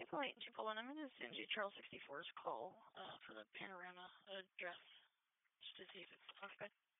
for waiting, 241. I'm going to send you Charles 64's call for the panorama address just to see if it's okay.